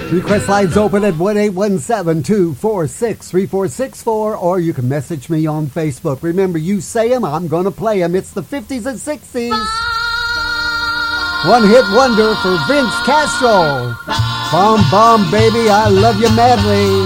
Request lines open at 1-817-246-3464, or you can message me on Facebook. Remember, you say them, I'm going to play them. It's the 50s and 60s. One-hit wonder for Vince Castro. Bomb, bomb, baby, I love you madly.